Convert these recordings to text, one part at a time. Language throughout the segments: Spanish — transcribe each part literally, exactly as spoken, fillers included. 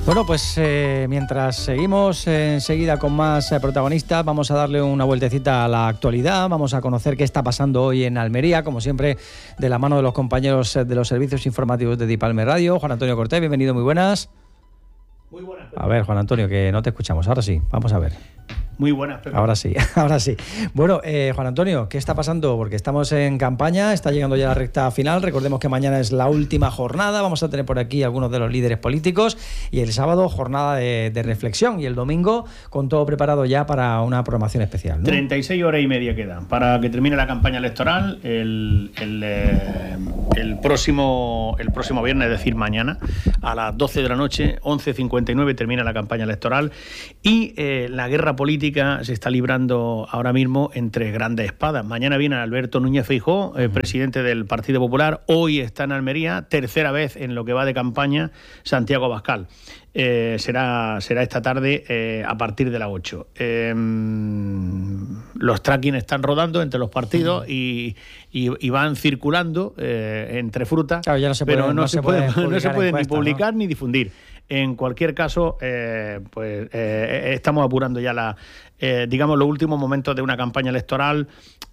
Bueno, pues eh, mientras seguimos eh, enseguida con más eh, protagonistas, vamos a darle una vueltecita a la actualidad, vamos a conocer qué está pasando hoy en Almería, como siempre, de la mano de los compañeros de los servicios informativos de Dipalme Radio. Juan Antonio Cortés, bienvenido, muy buenas. Muy buenas, Pepe. A ver, Juan Antonio, que no te escuchamos, ahora sí, vamos a ver. Muy buenas, Pepe. Ahora sí, ahora sí. Bueno, eh, Juan Antonio, ¿qué está pasando? Porque estamos en campaña, está llegando ya la recta final. Recordemos que mañana es la última jornada. Vamos a tener por aquí algunos de los líderes políticos. Y el sábado, jornada de, de reflexión. Y el domingo, con todo preparado ya para una programación especial, ¿no? treinta y seis horas y media quedan para que termine la campaña electoral el, el, eh, el, próximo, el próximo viernes, es decir, mañana, a las doce de la noche, once cincuenta y nueve, termina la campaña electoral. Y eh, la guerra política se está librando ahora mismo entre grandes espadas. Mañana viene Alberto Núñez Feijóo, eh, presidente del Partido Popular. Hoy está en Almería, tercera vez en lo que va de campaña, Santiago Abascal. Eh, será, será esta tarde eh, a partir de las ocho. Eh, los tracking están rodando entre los partidos y, y, y van circulando eh, entre frutas, claro, ya no se puede, pero no, no se puede, puede no se puede encuesta, ni publicar, ¿no?, ni difundir. En cualquier caso, eh, pues eh, estamos apurando ya la, eh, digamos, los últimos momentos de una campaña electoral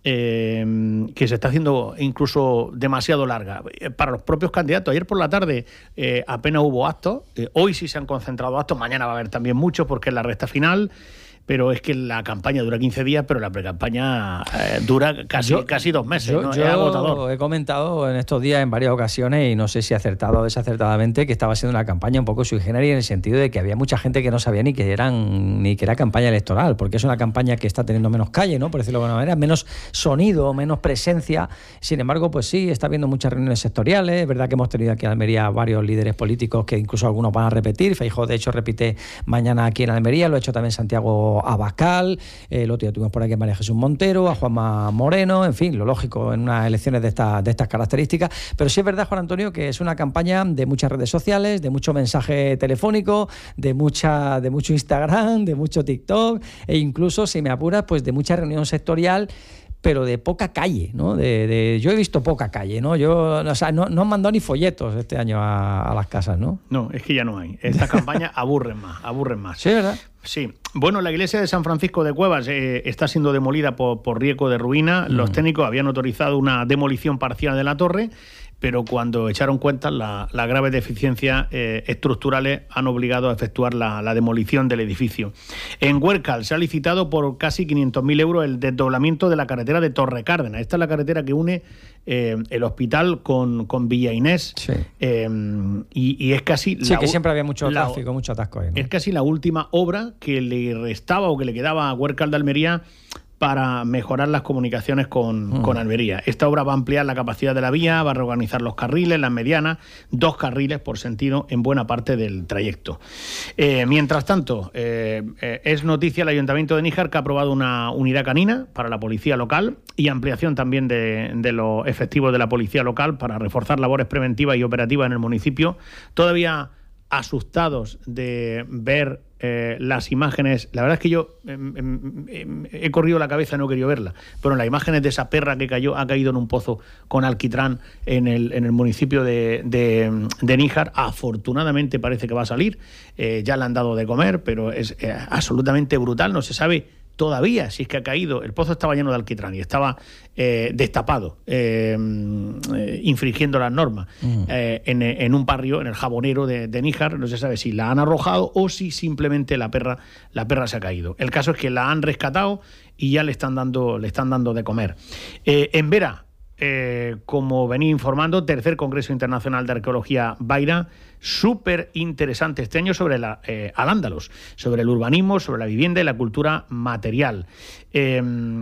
eh, que se está haciendo incluso demasiado larga para los propios candidatos. Ayer por la tarde eh, apenas hubo actos, eh, hoy sí se han concentrado actos, mañana va a haber también muchos porque es la recta final. Pero es que la campaña dura quince días, pero la precampaña eh, dura casi, yo, casi dos meses, yo, ¿no? Yo es agotador. He comentado en estos días en varias ocasiones, y no sé si acertado o desacertadamente, que estaba siendo una campaña un poco sui generis en el sentido de que había mucha gente que no sabía ni que eran ni que era campaña electoral, porque es una campaña que está teniendo menos calle, ¿no?, por decirlo de alguna manera, menos sonido, menos presencia. Sin embargo, pues sí, está habiendo muchas reuniones sectoriales. Es verdad que hemos tenido aquí en Almería varios líderes políticos que incluso algunos van a repetir. Feijóo, de hecho, repite mañana aquí en Almería, lo ha hecho también Santiago Abascal, eh, el otro día tuvimos por aquí a María Jesús Montero, a Juanma Moreno, en fin, lo lógico en unas elecciones de, esta, de estas características. Pero sí es verdad, Juan Antonio, que es una campaña de muchas redes sociales, de mucho mensaje telefónico, de mucha de mucho Instagram, de mucho TikTok, e incluso, si me apuras, pues de mucha reunión sectorial, pero de poca calle, ¿no? De, de, yo he visto poca calle, ¿no? Yo, o sea, no, no han mandado ni folletos este año a, a las casas, ¿no? No, es que ya no hay. Estas campañas aburren más, aburren más. Sí, ¿verdad? Sí. Bueno, la iglesia de San Francisco de Cuevas eh, está siendo demolida por, por riesgo de ruina. Los mm. técnicos habían autorizado una demolición parcial de la torre, pero cuando echaron cuenta, las la graves deficiencias eh, estructurales han obligado a efectuar la, la demolición del edificio. En Huércal se ha licitado por casi quinientos mil euros el desdoblamiento de la carretera de Torre Cárdenas. Esta es la carretera que une eh, el hospital con, con Villa Inés. Sí. Eh, y, y es casi... Sí, la, que siempre había mucho la, tráfico, mucho atasco ahí, ¿no? Es casi la última obra que le restaba o que le quedaba a Huércal de Almería para mejorar las comunicaciones con, mm. con Almería. Esta obra va a ampliar la capacidad de la vía, va a reorganizar los carriles, las medianas, dos carriles por sentido en buena parte del trayecto. Eh, mientras tanto, eh, eh, es noticia el Ayuntamiento de Níjar, que ha aprobado una unidad canina para la policía local y ampliación también de, de los efectivos de la policía local para reforzar labores preventivas y operativas en el municipio. Todavía asustados de ver eh, las imágenes. La verdad es que yo eh, eh, he corrido la cabeza, no he querido verla, pero las imágenes de esa perra que cayó, ha caído en un pozo con alquitrán en el, en el municipio de, de, de Níjar. Afortunadamente parece que va a salir, eh, ya le han dado de comer, pero es eh, absolutamente brutal, no se sabe todavía si es que ha caído. El pozo estaba lleno de alquitrán y estaba eh, destapado, eh, eh, infringiendo las normas, mm. eh, en, en un barrio, en el Jabonero de, de Níjar. No se sabe si la han arrojado o si simplemente la perra, la perra se ha caído. El caso es que la han rescatado y ya le están dando, le están dando de comer. Eh, en Vera, eh, como venía informando, tercer Congreso Internacional de Arqueología Baira, súper interesante este año sobre la, eh, Al-Ándalus, sobre el urbanismo, sobre la vivienda y la cultura material. Eh,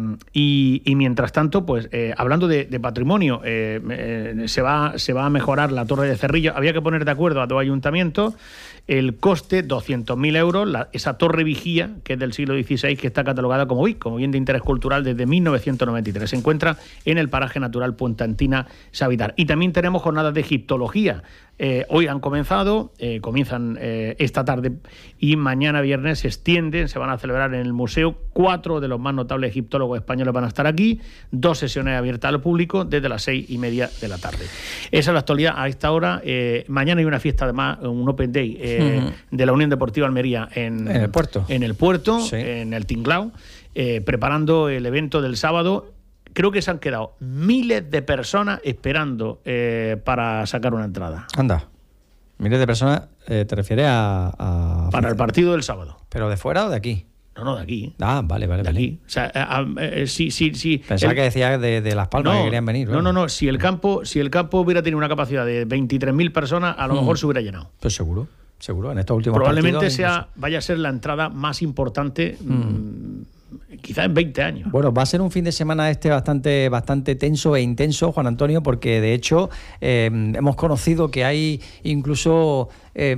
y, y mientras tanto, pues eh, hablando de, de patrimonio, eh, eh, se, va, se va a mejorar la Torre de Cerrillo. Había que poner de acuerdo a dos ayuntamientos. El coste, doscientos mil euros, la, esa torre vigía, que es del siglo dieciséis, que está catalogada como B I C, como bien de interés cultural, desde mil novecientos noventa y tres. Se encuentra en el paraje natural Puente Antina Sabitar. Y también tenemos jornadas de egiptología Eh, hoy han comenzado, eh, comienzan eh, esta tarde y mañana viernes se extienden, se van a celebrar en el museo. Cuatro de los más notables egiptólogos españoles van a estar aquí, dos sesiones abiertas al público desde las seis y media de la tarde. Esa es la actualidad a esta hora. Eh, mañana hay una fiesta, además, un Open Day eh, uh-huh. de la Unión Deportiva Almería en, en el puerto, en, el puerto, sí. en el Tinglao, eh, preparando el evento del sábado. Creo que se han quedado miles de personas esperando eh, para sacar una entrada. Anda, miles de personas, eh, ¿te refieres a, a...? Para el partido del sábado. ¿Pero de fuera o de aquí? No, no, de aquí. Ah, vale, vale. De vale. aquí. O sea, a, a, a, sí, sí, sí. Pensaba el... que decía de, de Las Palmas, no, que querían venir. No, no, no. Si el campo, si el campo hubiera tenido una capacidad de veintitrés mil personas, a lo mm. mejor se hubiera llenado. Pues seguro, seguro. En estos últimos Probablemente partidos, sea, incluso... vaya a ser la entrada más importante... Mm. Quizás en veinte años. Bueno, va a ser un fin de semana este bastante, bastante tenso e intenso, Juan Antonio, porque de hecho eh, hemos conocido que hay incluso, eh,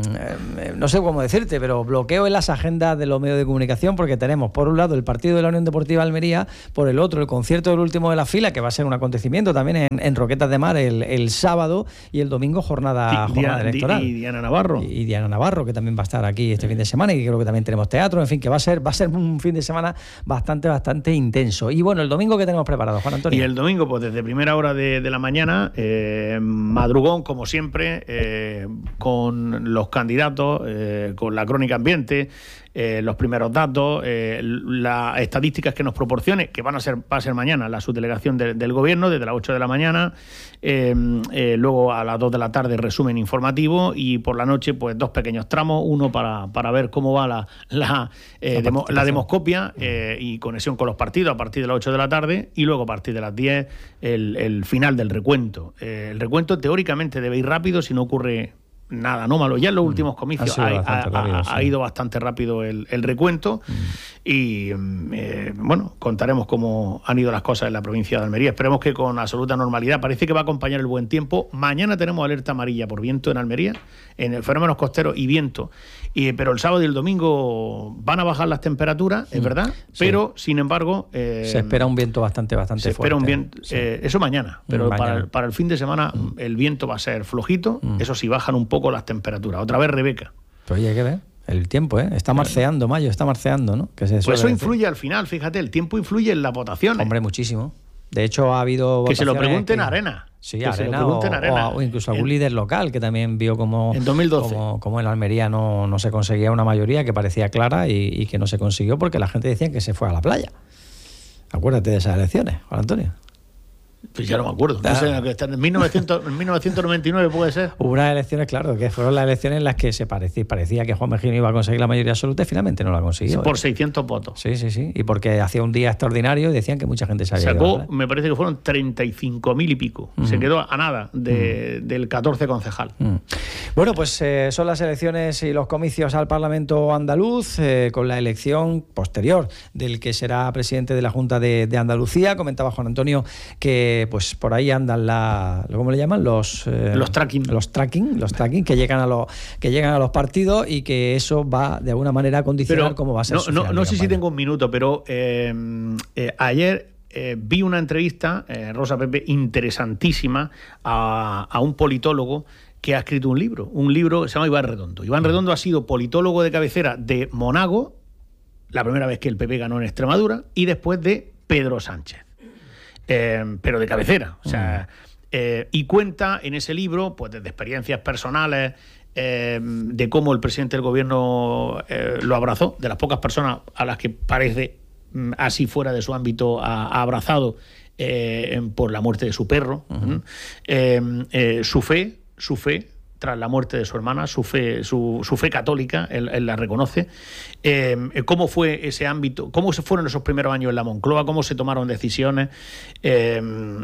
no sé cómo decirte, pero bloqueo en las agendas de los medios de comunicación, porque tenemos por un lado el partido de la Unión Deportiva Almería, por el otro el concierto del último de la fila, que va a ser un acontecimiento también en, en Roquetas de Mar el, el sábado, y el domingo jornada, Di, jornada Di, electoral. Y Diana Navarro. Y, y Diana Navarro, que también va a estar aquí este fin de semana, y creo que también tenemos teatro, en fin, que va a ser, va a ser un fin de semana bastante, bastante intenso. Y bueno, el domingo, ¿qué tenemos preparado, Juan Antonio? Y el domingo, pues desde primera hora de, de la mañana, eh, madrugón, como siempre, eh, con los candidatos, eh, con la crónica ambiente, eh, los primeros datos, eh, las estadísticas que nos proporcione, que van a ser, va a ser mañana la subdelegación de, del gobierno, desde las ocho de la mañana, eh, eh, luego a las dos de la tarde resumen informativo, y por la noche pues dos pequeños tramos, uno para, para ver cómo va la, la, eh, demo, la demoscopia eh, y conexión con los partidos a partir de las ocho de la tarde, y luego a partir de las diez el, el final del recuento. Eh, el recuento teóricamente debe ir rápido si no ocurre nada anómalo. Ya en los últimos comicios ha, ha, rápido, ha, sí. ha ido bastante rápido el, el recuento mm. y eh, bueno, contaremos cómo han ido las cosas en la provincia de Almería. Esperemos que con absoluta normalidad. Parece que va a acompañar el buen tiempo. Mañana tenemos alerta amarilla por viento en Almería, en fenómenos costeros y viento. Y, pero el sábado y el domingo van a bajar las temperaturas, es verdad, sí. pero sin embargo... Eh, se espera un viento bastante, bastante se fuerte. Espera un viento, sí. eh, eso mañana, pero mañana. Para, el, para el fin de semana mm. el viento va a ser flojito, mm. eso sí, bajan un poco las temperaturas. Otra vez Rebeca. Pues oye, hay que ver. El tiempo, ¿eh? Está marceando, mayo, está marceando, ¿no? Que se pues eso influye decir. Al final, fíjate, el tiempo influye en las votaciones. Hombre, muchísimo. De hecho, ha habido... Que se lo pregunten a Arena. Sí, que Arena, se lo pregunten o, a Arena. O, o incluso algún en, líder local que también vio como en dos mil doce como, como en Almería no, no se conseguía una mayoría que parecía clara y, y que no se consiguió porque la gente decía que se fue a la playa. Acuérdate de esas elecciones, Juan Antonio. Pues ya no me acuerdo. No sé, en mil novecientos noventa y nueve puede ser. Hubo unas elecciones, claro, que fueron las elecciones en las que se parecía, parecía que Juan Mejino iba a conseguir la mayoría absoluta y finalmente no la consiguió. Por seiscientos votos. Sí, sí, sí. Y porque hacía un día extraordinario y decían que mucha gente se había Sacó, ido, me parece que fueron treinta y cinco mil y pico. Uh-huh. Se quedó a nada de, uh-huh. del catorce concejal. Uh-huh. Bueno, pues eh, son las elecciones y los comicios al Parlamento andaluz, eh, con la elección posterior del que será presidente de la Junta de, de Andalucía. Comentaba Juan Antonio que pues por ahí andan la, ¿cómo le llaman? Los eh, los tracking, los tracking, los tracking que llegan a los que llegan a los partidos y que eso va de alguna manera a condicionar pero cómo va a ser. No, su no, final no de sé campaña. Si tengo un minuto, pero eh, eh, ayer eh, vi una entrevista, eh, Rosa Pepe, interesantísima a, a un politólogo que ha escrito un libro, un libro que se llama Iván Redondo. Iván Redondo ha sido politólogo de cabecera de Monago, la primera vez que el P P ganó en Extremadura, y después de Pedro Sánchez. Eh, pero de cabecera, o sea, eh, y cuenta en ese libro pues desde experiencias personales, eh, de cómo el presidente del gobierno eh, lo abrazó, de las pocas personas a las que parece mm, así fuera de su ámbito ha, ha abrazado eh, por la muerte de su perro, uh-huh. eh, eh, su fe, su fe tras la muerte de su hermana, su fe, su, su fe católica, él, él la reconoce, eh, cómo fue ese ámbito, cómo se fueron esos primeros años en la Moncloa, cómo se tomaron decisiones, eh,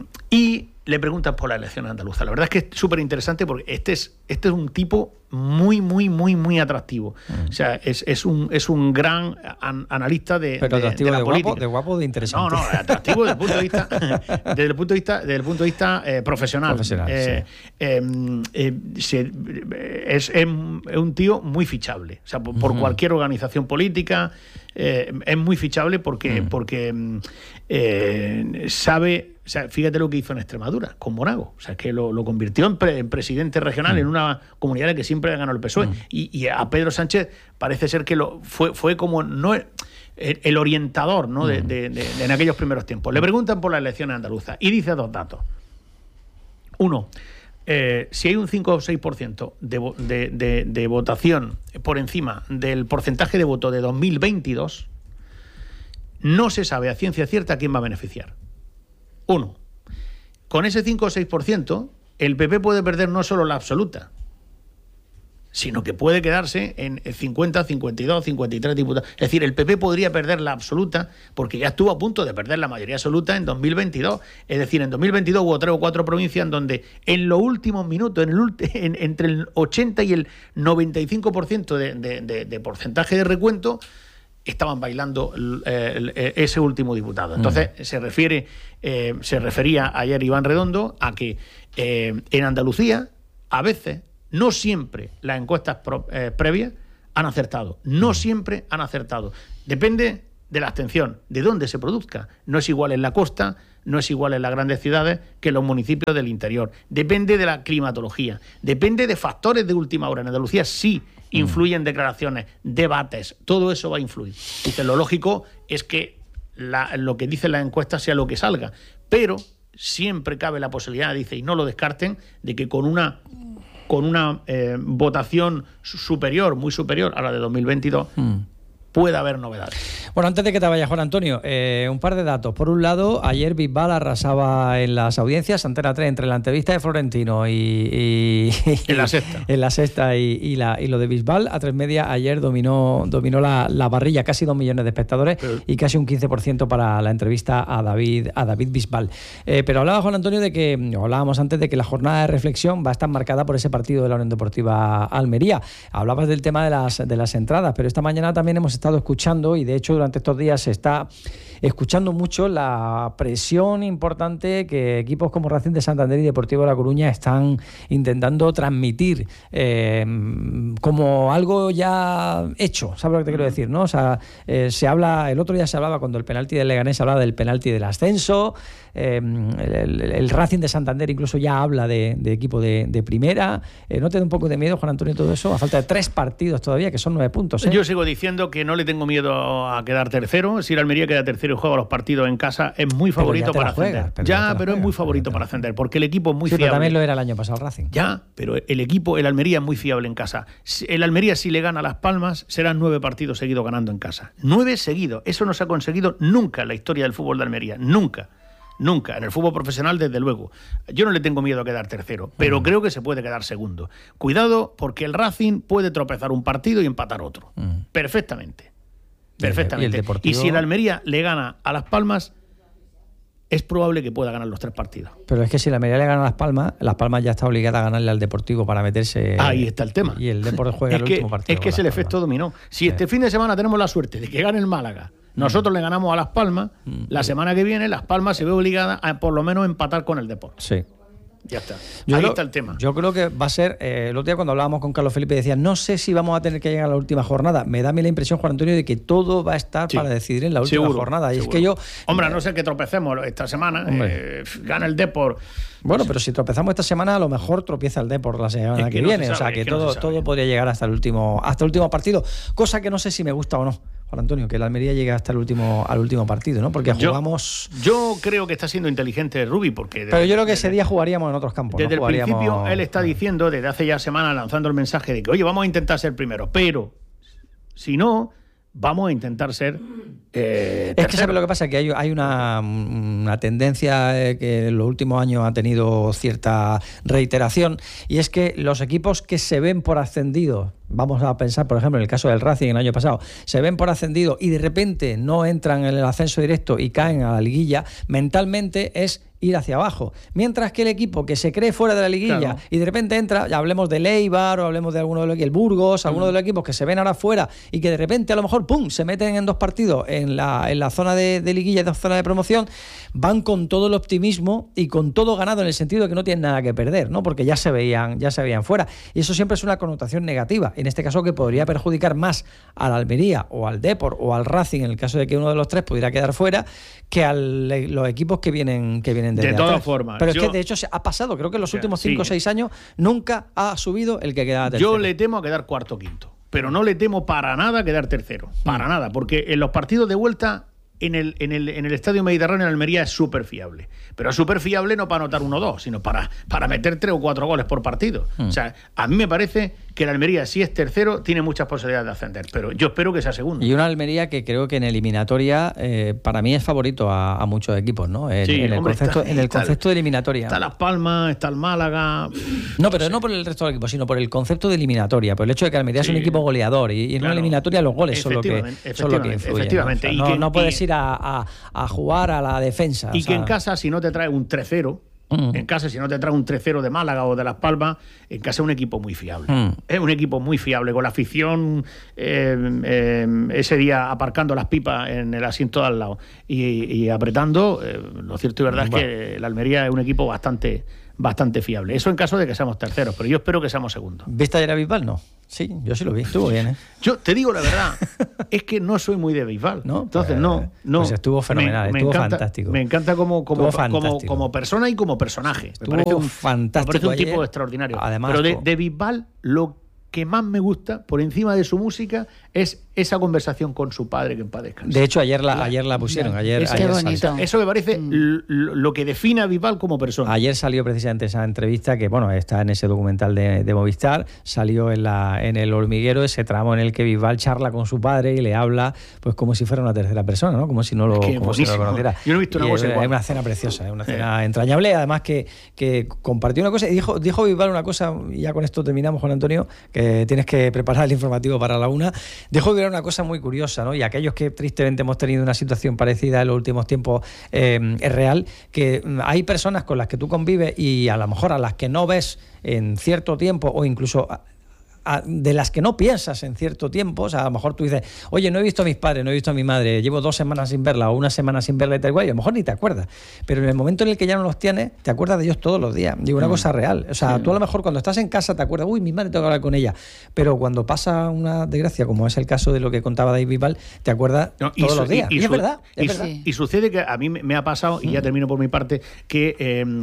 y le preguntan por la elección andaluza. La verdad es que es súper interesante porque este es, este es un tipo muy, muy, muy, muy atractivo. Mm. O sea, es, es, un, es un gran an, analista de, Pero de, atractivo de la de política. Guapo, de guapo de interesante. No, no, atractivo desde el punto de vista, desde el punto de vista, desde el punto de vista eh, profesional. profesional eh, sí. eh, eh, se, es, es un tío muy fichable. O sea, por, por mm. cualquier organización política, eh, es muy fichable porque, mm. porque eh, sabe, o sea, fíjate lo que hizo en Extremadura con Monago, o sea, que lo, lo convirtió en, pre, en presidente regional mm. en una comunidad en la que siempre ganó el P S O E. Mm. Y, y a Pedro Sánchez parece ser que lo fue, fue como no el, el orientador, ¿no? de, de, de, de, en aquellos primeros tiempos. Le preguntan por las elecciones andaluzas y dice dos datos. Uno, Eh, si hay un cinco o seis por ciento de, de, de, de votación por encima del porcentaje de voto de dos mil veintidós, no se sabe a ciencia cierta quién va a beneficiar. Uno, con ese cinco o seis por ciento, el P P puede perder no solo la absoluta, sino que puede quedarse en cincuenta, cincuenta y dos, cincuenta y tres diputados. Es decir, el P P podría perder la absoluta porque ya estuvo a punto de perder la mayoría absoluta en dos mil veintidós. Es decir, en dos mil veintidós hubo tres o cuatro provincias en donde en los últimos minutos, en el ulti- en, entre el ochenta y el noventa y cinco por ciento de, de, de, de porcentaje de recuento, estaban bailando eh, el, el, ese último diputado. Entonces, mm. se refiere, eh, se refería ayer Iván Redondo a que eh, en Andalucía, a veces, no siempre las encuestas pro, eh, previas han acertado. No siempre han acertado. Depende de la abstención, de dónde se produzca. No es igual en la costa, no es igual en las grandes ciudades que en los municipios del interior. Depende de la climatología. Depende de factores de última hora. En Andalucía sí influyen declaraciones, debates. Todo eso va a influir. Dice, lo lógico es que la, lo que dicen las encuestas sea lo que salga. Pero siempre cabe la posibilidad, dice, y no lo descarten, de que con una... con una eh, votación superior, muy superior a la de dos mil veintidós, mm. puede haber novedades. Bueno, antes de que te vayas, Juan Antonio, eh, un par de datos. Por un lado, ayer Bisbal arrasaba en las audiencias, Antena tres, entre la entrevista de Florentino y... y en la sexta. En la sexta y, y, la, y lo de Bisbal, A tres Media ayer dominó, dominó la, la barrilla, casi dos millones de espectadores pero, y casi un quince por ciento para la entrevista a David, a David Bisbal. Eh, pero hablaba Juan Antonio de que, hablábamos antes de que la jornada de reflexión va a estar marcada por ese partido de la Unión Deportiva Almería. Hablabas del tema de las, de las entradas, pero esta mañana también hemos estado escuchando, y de hecho durante estos días se está escuchando mucho la presión importante que equipos como Racing de Santander y Deportivo de La Coruña están intentando transmitir eh, como algo ya hecho, ¿sabes lo que te quiero decir? ¿No? O sea, eh, se habla, el otro día se hablaba cuando el penalti del Leganés, se hablaba del penalti del ascenso, eh, el, el, el Racing de Santander incluso ya habla de, de equipo de, de primera. Eh, ¿No te da un poco de miedo, Juan Antonio, todo eso? A falta de tres partidos todavía, que son nueve puntos, ¿eh? Yo sigo diciendo que no le tengo miedo a quedar tercero. Si el Almería queda tercero y juega los partidos en casa, es muy favorito para juegas, ascender. Pero ya, ya pero es muy favorito para ascender, porque el equipo es muy sí, fiable. Pero también lo era el año pasado el Racing. Ya, pero el equipo, el Almería es muy fiable en casa. El Almería, si le gana a Las Palmas, serán nueve partidos seguidos ganando en casa. Nueve seguidos. Eso no se ha conseguido nunca en la historia del fútbol de Almería. Nunca. Nunca. En el fútbol profesional, desde luego. Yo no le tengo miedo a quedar tercero, pero uh-huh. creo que se puede quedar segundo. Cuidado, porque el Racing puede tropezar un partido y empatar otro. Uh-huh. Perfectamente. Perfectamente. ¿Y, el Deportivo... y si el Almería le gana a Las Palmas, es probable que pueda ganar los tres partidos. Pero es que si el Almería le gana a Las Palmas, Las Palmas ya está obligada a ganarle al Deportivo para meterse... Ahí está el tema. Y el Deportivo juega es el que, último partido. Es que es el efecto dominó. Si sí. este fin de semana tenemos la suerte de que gane el Málaga, nosotros mm. le ganamos a Las Palmas, mm. la semana que viene Las Palmas se ve obligada a por lo menos empatar con el Deportivo. Sí. Ya está. Yo Ahí creo, está el tema. Yo creo que va a ser, eh, el otro día cuando hablábamos con Carlos Felipe decía, no sé si vamos a tener que llegar a la última jornada. Me da a mí la impresión, Juan Antonio, de que todo va a estar sí. para decidir en la última seguro, jornada. Y seguro. es que yo... Hombre, a no ser que tropecemos esta semana, eh, gana el Depor. Bueno, pero si tropezamos esta semana, a lo mejor tropieza el Depor la semana es que, que no viene. Sabe, o sea, que, que todo, no todo podría llegar hasta el último hasta el último partido. Cosa que no sé si me gusta o no, Juan Antonio, que el Almería llegue hasta el último al último partido, ¿no? Porque jugamos... Yo, yo creo que está siendo inteligente Rubi, porque... Pero yo creo que desde, ese día jugaríamos en otros campos. Desde ¿no? el principio, él está diciendo, desde hace ya semanas, lanzando el mensaje de que, oye, vamos a intentar ser primero, pero si no... vamos a intentar ser eh, es que ¿sabes lo que pasa? Que hay, hay una, una tendencia que en los últimos años ha tenido cierta reiteración, y es que los equipos que se ven por ascendidos, vamos a pensar por ejemplo en el caso del Racing el año pasado, se ven por ascendidos y de repente no entran en el ascenso directo y caen a la liguilla, mentalmente es ir hacia abajo. Mientras que el equipo que se cree fuera de la liguilla claro. y de repente entra, ya hablemos del Eibar o hablemos de alguno de los el Burgos, alguno mm. de los equipos que se ven ahora fuera y que de repente a lo mejor pum se meten en dos partidos en la, en la zona de, de liguilla y de zona de promoción, van con todo el optimismo y con todo ganado en el sentido de que no tienen nada que perder, ¿no? Porque ya se veían, ya se veían fuera. Y eso siempre es una connotación negativa. En este caso que podría perjudicar más al Almería o al Depor o al Racing en el caso de que uno de los tres pudiera quedar fuera que a los equipos que vienen que vienen desde de todas atrás. formas. Pero es yo, que de hecho se ha pasado, creo que en los últimos cinco o sí. seis años nunca ha subido el que quedaba tercero. Yo le temo a quedar cuarto o quinto, pero no le temo para nada a quedar tercero, para mm. nada, porque en los partidos de vuelta en el, en el, en el Estadio Mediterráneo en Almería es súper fiable. Pero es súper fiable no para anotar uno o dos, sino para, para meter tres o cuatro goles por partido. Mm. O sea, a mí me parece que el Almería, si es tercero, tiene muchas posibilidades de ascender, pero yo espero que sea segundo. Y una Almería que creo que en eliminatoria, eh, para mí es favorito a, a muchos equipos, ¿no? En, sí, en el hombre, concepto, está, en el está, concepto de eliminatoria. Está Las Palmas, está el Málaga... No, pero no, no por el resto del equipo, sino por el concepto de eliminatoria, por el hecho de que Almería sí. es un equipo goleador y, y en claro, una eliminatoria los goles son lo que, son lo que influyen. Efectivamente. ¿no? O sea, y no, que, no puedes y, ir a, a, a jugar a la defensa. Y o sea, que en casa, si no te trae un tres cero... Mm. En casa, si no te trae un tres cero de Málaga o de Las Palmas, en casa es un equipo muy fiable. Mm. Es un equipo muy fiable, con la afición eh, eh, ese día aparcando las pipas en el asiento de al lado y, y apretando. Eh, lo cierto y verdad bueno. es que el Almería es un equipo bastante, bastante fiable. Eso en caso de que seamos terceros, pero yo espero que seamos segundos. ¿Viste ayer a Bisbal? No. Sí, yo sí lo vi, estuvo bien, ¿eh? Yo te digo la verdad, es que no soy muy de Bisbal, ¿no? Entonces pues, no, no. Pues estuvo fenomenal, me, me estuvo encanta, fantástico. Me encanta como, como, como, como persona y como personaje. Estuvo me parece un, fantástico. Me parece un ayer, tipo extraordinario. Además, pero de, de Bisbal, lo que más me gusta, por encima de su música, es esa conversación con su padre, que en paz descanse. De hecho, ayer la, ayer la pusieron. Ayer, es, ayer qué bonito. Salió. Eso me parece mm. lo, lo que define a Bisbal como persona. Ayer salió precisamente esa entrevista que, bueno, está en ese documental de, de Movistar. Salió en, la, en El Hormiguero ese tramo en el que Bisbal charla con su padre y le habla pues como si fuera una tercera persona, ¿no? Como si no lo, como si no lo conociera. Yo no he visto una cosa igual. Es una escena preciosa, es una escena eh. entrañable. Además que, que compartió una cosa y dijo, dijo Bisbal una cosa, y ya con esto terminamos, Juan Antonio, que tienes que preparar el informativo para la una. Dijo Bisbal una cosa muy curiosa, ¿no? Y aquellos que tristemente hemos tenido una situación parecida en los últimos tiempos, eh, es real, que hay personas con las que tú convives y a lo mejor a las que no ves en cierto tiempo o incluso a, a, de las que no piensas en cierto tiempo. O sea, a lo mejor tú dices, oye, no he visto a mis padres, no he visto a mi madre, llevo dos semanas sin verla o una semana sin verla y tal igual, y a lo mejor ni te acuerdas, pero en el momento en el que ya no los tienes, te acuerdas de ellos todos los días. Digo, una mm. cosa real. O sea, sí. tú a lo mejor cuando estás en casa te acuerdas, uy, mi madre, tengo que hablar con ella, pero cuando pasa una desgracia, como es el caso de lo que contaba David Bisbal, te acuerdas no, todos su, los días. Y, y, y su, es verdad. Es y, verdad. Sí. y sucede que a mí me ha pasado, y mm. ya termino por mi parte, que eh,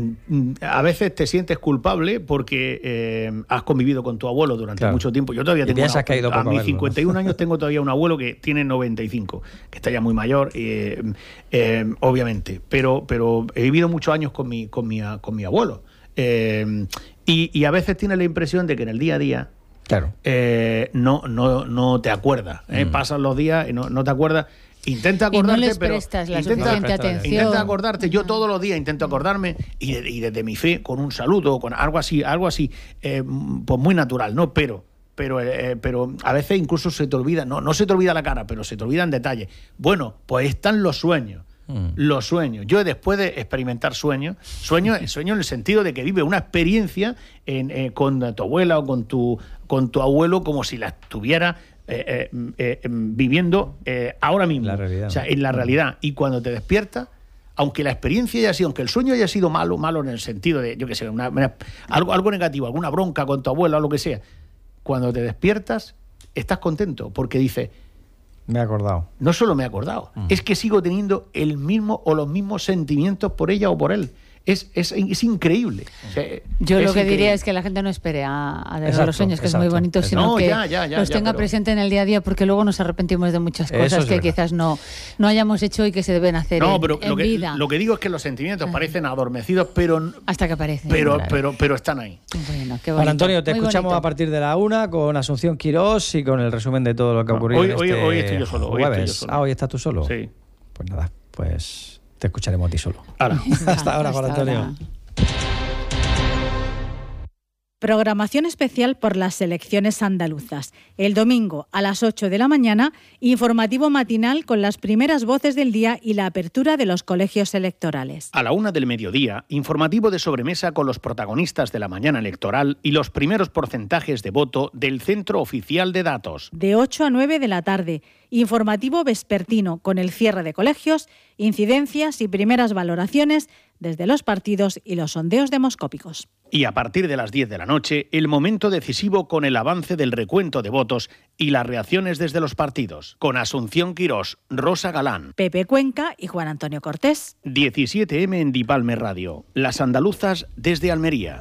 a veces te sientes culpable porque eh, has convivido con tu abuelo durante claro. mucho tiempo. Yo todavía tengo una, que ha ido a mis verlo, cincuenta y un ¿no? años tengo todavía un abuelo que tiene noventa y cinco, que está ya muy mayor, eh, eh, obviamente, pero, pero he vivido muchos años con mi, con mi, con mi abuelo. Eh, y, y a veces tienes la impresión de que en el día a día claro. eh, no, no, no te acuerdas. ¿eh? Mm. Pasan los días y no, no te acuerdas. Intenta acordarte, y no les pero prestas la intenta, suficiente atención. Intenta acordarte. Yo todos los días intento acordarme y, de, y desde mi fe con un saludo, con algo así, algo así, eh, pues muy natural, ¿no? Pero pero eh, pero a veces incluso se te olvida, no no se te olvida la cara, pero se te olvidan detalles. Bueno, pues están los sueños. Mm. Los sueños. Yo después de experimentar sueños, sueño, sueño en el sentido de que vive una experiencia en, eh, con tu abuela o con tu con tu abuelo como si la estuviera eh, eh, eh, viviendo eh, ahora mismo, la realidad, o sea, en la realidad. Y cuando te despiertas, aunque la experiencia haya sido, aunque el sueño haya sido malo, malo en el sentido de, yo qué sé, una, una, algo, algo negativo, alguna bronca con tu abuela o lo que sea, cuando te despiertas, estás contento porque dices, me he acordado. No solo me he acordado, mm. es que sigo teniendo el mismo o los mismos sentimientos por ella o por él. Es, es, es increíble. O sea, Yo es lo que increíble. diría es que la gente no espere a, a de exacto, los sueños, que exacto, es muy bonito, exacto. sino no, que ya, ya, ya, los ya, tenga pero... presente en el día a día, porque luego nos arrepentimos de muchas cosas que verdad. quizás no, no hayamos hecho y que se deben hacer no, en, pero en lo que, vida. Lo que digo es que los sentimientos parecen adormecidos, pero... Hasta que aparecen. Pero, claro. pero, pero están ahí. Bueno, qué bonito. Juan Antonio, te muy escuchamos bonito. a partir de la una con Asunción Quirós y con el resumen de todo lo que ha ocurrido hoy, en hoy, este hoy estoy yo solo. Hoy jueves. estoy yo solo. Ah, hoy estás tú solo. Sí. Pues nada, pues te escucharemos a ti solo. Ahora. Hasta ahora, Juan Antonio. Ahora. programación especial por las elecciones andaluzas. El domingo a las ocho de la mañana, informativo matinal con las primeras voces del día y la apertura de los colegios electorales. A la una del mediodía, informativo de sobremesa con los protagonistas de la mañana electoral y los primeros porcentajes de voto del Centro Oficial de Datos. De ocho a nueve de la tarde, informativo vespertino con el cierre de colegios, incidencias y primeras valoraciones desde los partidos y los sondeos demoscópicos. Y a partir de las diez de la noche, el momento decisivo con el avance del recuento de votos y las reacciones desde los partidos. Con Asunción Quirós, Rosa Galán, Pepe Cuenca y Juan Antonio Cortés. diecisiete eme en Dipalme Radio. Las andaluzas desde Almería.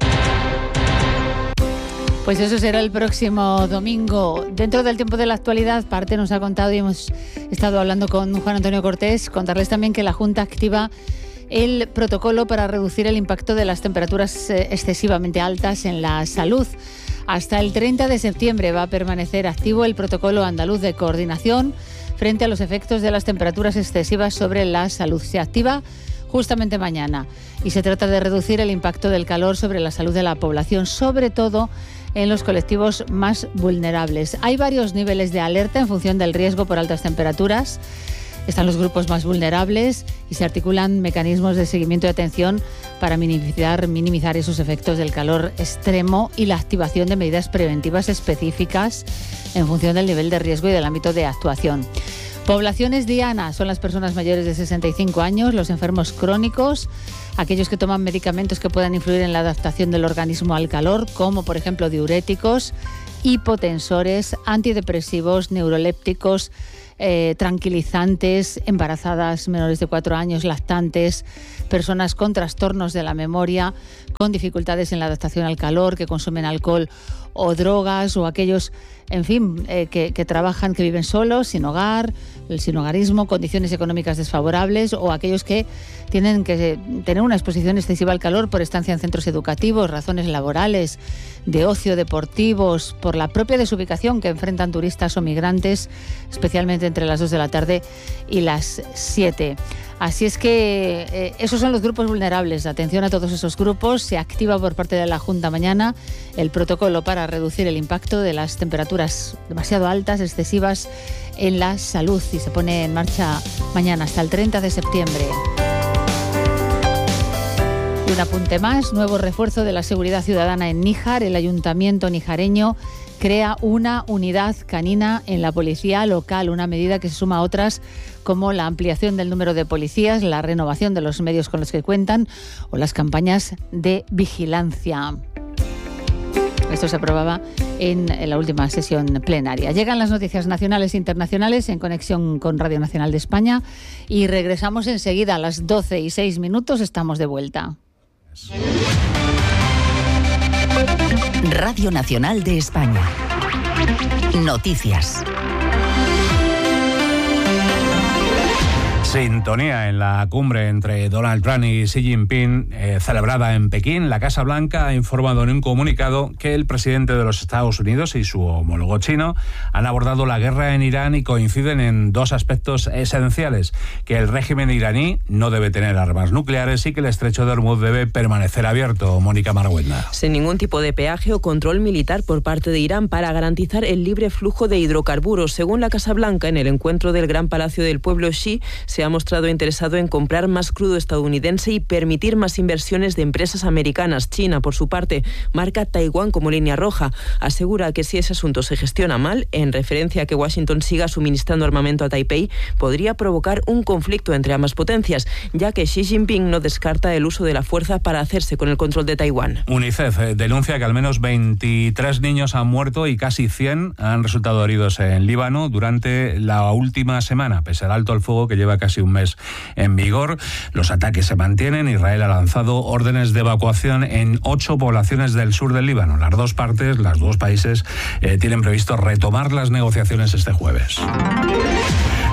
Pues eso será el próximo domingo. Dentro del tiempo de la actualidad, parte nos ha contado y hemos estado hablando con Juan Antonio Cortés. Contarles también que la Junta activa el protocolo para reducir el impacto de las temperaturas excesivamente altas en la salud. Hasta el treinta de septiembre va a permanecer activo el protocolo andaluz de coordinación frente a los efectos de las temperaturas excesivas sobre la salud. Se activa justamente mañana y se trata de reducir el impacto del calor sobre la salud de la población, sobre todo en los colectivos más vulnerables. Hay varios niveles de alerta en función del riesgo por altas temperaturas. Están los grupos más vulnerables y se articulan mecanismos de seguimiento y atención para minimizar, minimizar esos efectos del calor extremo y la activación de medidas preventivas específicas en función del nivel de riesgo y del ámbito de actuación. Poblaciones dianas son las personas mayores de sesenta y cinco años, los enfermos crónicos, aquellos que toman medicamentos que puedan influir en la adaptación del organismo al calor, como por ejemplo diuréticos, hipotensores, antidepresivos, neurolépticos, Eh, tranquilizantes, embarazadas menores de cuatro años, lactantes, personas con trastornos de la memoria, con dificultades en la adaptación al calor, que consumen alcohol o drogas, o aquellos, en fin, eh, que, que trabajan, que viven solos, sin hogar, el sinhogarismo, condiciones económicas desfavorables, o aquellos que tienen que tener una exposición excesiva al calor por estancia en centros educativos, razones laborales, de ocio, deportivos, por la propia desubicación que enfrentan turistas o migrantes, especialmente entre las dos de la tarde y las siete. Así es que eh, esos son los grupos vulnerables. Atención a todos esos grupos. Se activa por parte de la Junta mañana el protocolo para reducir el impacto de las temperaturas demasiado altas, excesivas en la salud, y se pone en marcha mañana hasta el treinta de septiembre. Y un apunte más, nuevo refuerzo de la seguridad ciudadana en Níjar. El ayuntamiento nijareño crea una unidad canina en la policía local, una medida que se suma a otras como la ampliación del número de policías, la renovación de los medios con los que cuentan o las campañas de vigilancia. Esto se aprobaba en la última sesión plenaria. Llegan las noticias nacionales e internacionales en conexión con Radio Nacional de España y regresamos enseguida a las doce y seis minutos. Estamos de vuelta. Radio Nacional de España. Noticias. Sintonía en la cumbre entre Donald Trump y Xi Jinping, eh, celebrada en Pekín. La Casa Blanca ha informado en un comunicado que el presidente de los Estados Unidos y su homólogo chino han abordado la guerra en Irán y coinciden en dos aspectos esenciales: que el régimen iraní no debe tener armas nucleares y que el estrecho de Hormuz debe permanecer abierto. Mónica Marguenda. Sin ningún tipo de peaje o control militar por parte de Irán para garantizar el libre flujo de hidrocarburos. Según la Casa Blanca, en el encuentro del Gran Palacio del Pueblo, Xi se ha mostrado interesado en comprar más crudo estadounidense y permitir más inversiones de empresas americanas. China, por su parte, marca Taiwán como línea roja. Asegura que si ese asunto se gestiona mal, en referencia a que Washington siga suministrando armamento a Taipei, podría provocar un conflicto entre ambas potencias, ya que Xi Jinping no descarta el uso de la fuerza para hacerse con el control de Taiwán. UNICEF denuncia que al menos veintitrés niños han muerto y casi cien han resultado heridos en Líbano durante la última semana, pese al alto al fuego que lleva casi un mes en vigor. Los ataques se mantienen. Israel ha lanzado órdenes de evacuación en ocho poblaciones del sur del Líbano. Las dos partes, los dos países, eh, tienen previsto retomar las negociaciones este jueves.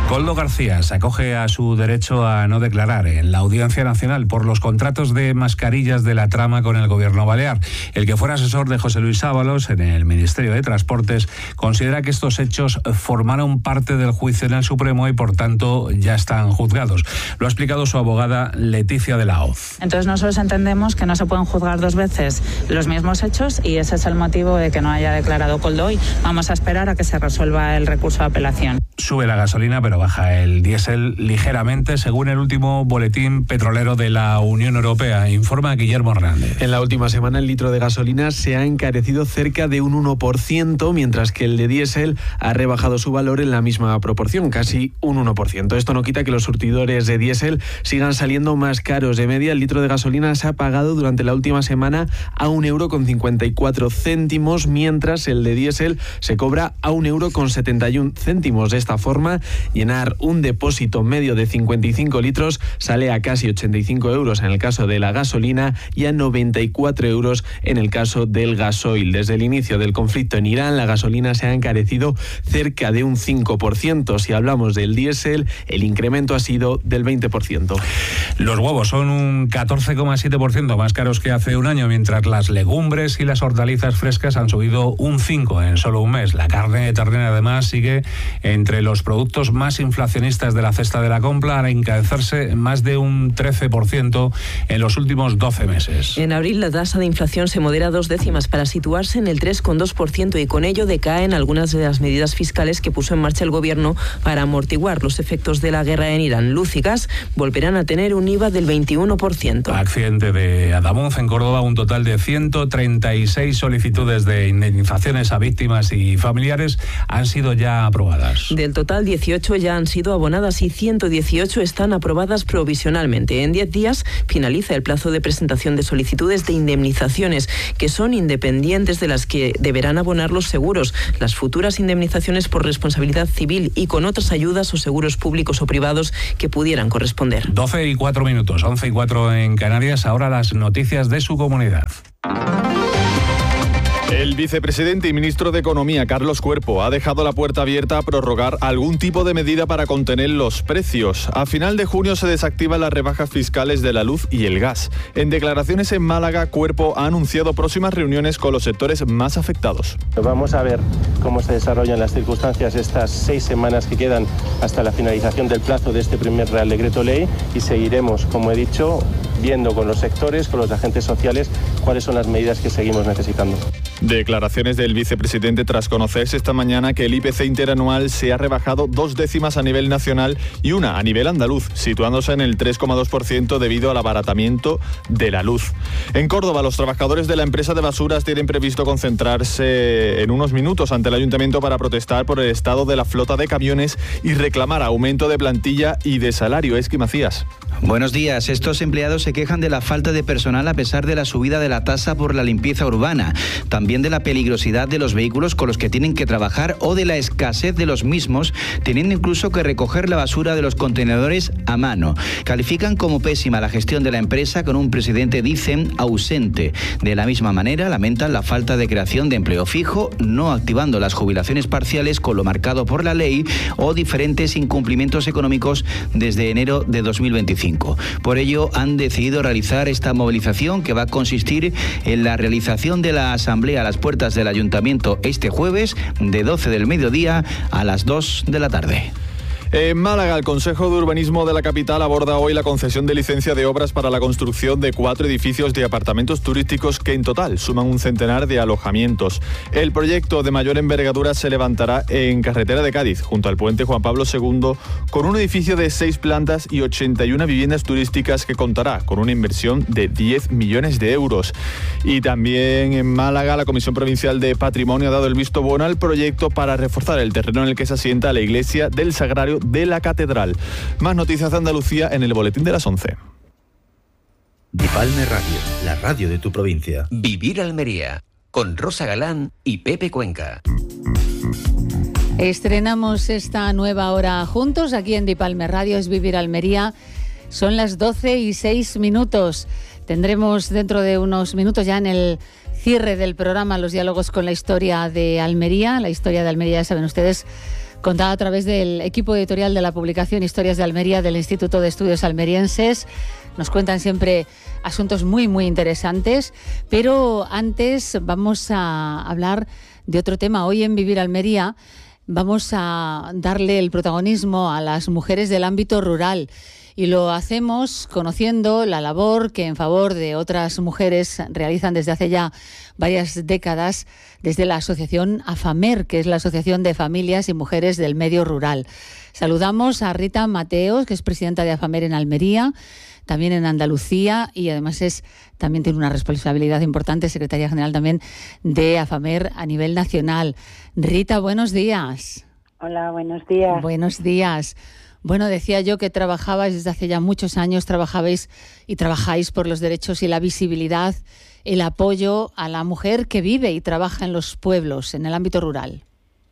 Koldo García se acoge a su derecho a no declarar en la Audiencia Nacional por los contratos de mascarillas de la trama con el gobierno balear. El que fuera asesor de José Luis Ábalos en el Ministerio de Transportes considera que estos hechos formaron parte del juicio en el Supremo y por tanto ya están juzgados. Lo ha explicado su abogada Leticia de la Hoz. Entonces nosotros entendemos que no se pueden juzgar dos veces los mismos hechos y ese es el motivo de que no haya declarado Koldo hoy. Vamos a esperar a que se resuelva el recurso de apelación. Sube la gasolina, pero baja el diésel ligeramente, según el último boletín petrolero de la Unión Europea, informa Guillermo Hernández. En la última semana el litro de gasolina se ha encarecido cerca de un uno por ciento, mientras que el de diésel ha rebajado su valor en la misma proporción, casi un uno por ciento. Esto no quita que los surtidores de diésel sigan saliendo más caros. De media, el litro de gasolina se ha pagado durante la última semana a un euro con cincuenta y cuatro céntimos, mientras el de diésel se cobra a un euro con setenta y un céntimos. De esta forma, llenar un depósito medio de cincuenta y cinco litros sale a casi ochenta y cinco euros en el caso de la gasolina y a noventa y cuatro euros en el caso del gasoil. Desde el inicio del conflicto en Irán, la gasolina se ha encarecido cerca de un cinco por ciento. Si hablamos del diésel, el incremento ha sido del veinte por ciento. Los huevos son un catorce coma siete por ciento más caros que hace un año, mientras las legumbres y las hortalizas frescas han subido un cinco por ciento en solo un mes. La carne de ternera, además, sigue entre los productos más inflacionistas de la cesta de la compra, al encarecerse más de un trece por ciento en los últimos doce meses. En abril la tasa de inflación se modera dos décimas para situarse en el tres coma dos por ciento y con ello decaen algunas de las medidas fiscales que puso en marcha el gobierno para amortiguar los efectos de la guerra en Irán. Luz y gas volverán a tener un I V A del veintiuno por ciento. Accidente de Adamuz en Córdoba, un total de ciento treinta y seis solicitudes de indemnizaciones a víctimas y familiares han sido ya aprobadas. Del total, dieciocho ya han sido abonadas y ciento dieciocho están aprobadas provisionalmente. En diez días finaliza el plazo de presentación de solicitudes de indemnizaciones, que son independientes de las que deberán abonar los seguros, las futuras indemnizaciones por responsabilidad civil y con otras ayudas o seguros públicos o privados que pudieran corresponder. doce y cuatro minutos, once y cuatro en Canarias. Ahora las noticias de su comunidad. El vicepresidente y ministro de Economía, Carlos Cuerpo, ha dejado la puerta abierta a prorrogar algún tipo de medida para contener los precios. A final de junio se desactivan las rebajas fiscales de la luz y el gas. En declaraciones en Málaga, Cuerpo ha anunciado próximas reuniones con los sectores más afectados. Vamos a ver cómo se desarrollan las circunstancias estas seis semanas que quedan hasta la finalización del plazo de este primer Real Decreto Ley y seguiremos, como he dicho, viendo con los sectores, con los agentes sociales, cuáles son las medidas que seguimos necesitando. Declaraciones del vicepresidente tras conocerse esta mañana que el I P C interanual se ha rebajado dos décimas a nivel nacional y una a nivel andaluz, situándose en el tres coma dos por ciento debido al abaratamiento de la luz. En Córdoba, los trabajadores de la empresa de basuras tienen previsto concentrarse en unos minutos ante el ayuntamiento para protestar por el estado de la flota de camiones y reclamar aumento de plantilla y de salario. Esqui Macías. Buenos días. Estos empleados se quejan de la falta de personal a pesar de la subida de la tasa por la limpieza urbana. También de la peligrosidad de los vehículos con los que tienen que trabajar o de la escasez de los mismos, teniendo incluso que recoger la basura de los contenedores a mano. Califican como pésima la gestión de la empresa con un presidente, dicen, ausente. De la misma manera, lamentan la falta de creación de empleo fijo, no activando las jubilaciones parciales con lo marcado por la ley o diferentes incumplimientos económicos desde enero de dos mil veinticinco. Por ello, han decidido realizar esta movilización que va a consistir en la realización de la asamblea a las puertas del ayuntamiento este jueves de doce del mediodía a las dos de la tarde. En Málaga, el Consejo de Urbanismo de la capital aborda hoy la concesión de licencia de obras para la construcción de cuatro edificios de apartamentos turísticos que en total suman un centenar de alojamientos. El proyecto de mayor envergadura se levantará en Carretera de Cádiz, junto al puente Juan Pablo segundo, con un edificio de seis plantas y ochenta y una viviendas turísticas que contará con una inversión de diez millones de euros. Y también en Málaga, la Comisión Provincial de Patrimonio ha dado el visto bueno al proyecto para reforzar el terreno en el que se asienta la iglesia del Sagrario de la Catedral. Más noticias de Andalucía en el boletín de las once. Dipalme Radio, la radio de tu provincia. Vivir Almería, con Rosa Galán y Pepe Cuenca. Estrenamos esta nueva hora juntos aquí en Dipalme Radio, es Vivir Almería. Son las doce y seis minutos. Tendremos dentro de unos minutos ya en el cierre del programa los diálogos con la historia de Almería. La historia de Almería, ya saben ustedes, contada a través del equipo editorial de la publicación Historias de Almería del Instituto de Estudios Almerienses. Nos cuentan siempre asuntos muy, muy interesantes, pero antes vamos a hablar de otro tema. Hoy en Vivir Almería vamos a darle el protagonismo a las mujeres del ámbito rural. Y lo hacemos conociendo la labor que en favor de otras mujeres realizan desde hace ya varias décadas desde la asociación AFAMER, que es la Asociación de Familias y Mujeres del Medio Rural. Saludamos a Rita Mateos, que es presidenta de AFAMER en Almería, también en Andalucía, y además es también tiene una responsabilidad importante, secretaria general también de AFAMER a nivel nacional. Rita, buenos días. Hola, buenos días. Buenos días. Bueno, decía yo que trabajabais desde hace ya muchos años, trabajabais y trabajáis por los derechos y la visibilidad, el apoyo a la mujer que vive y trabaja en los pueblos, en el ámbito rural.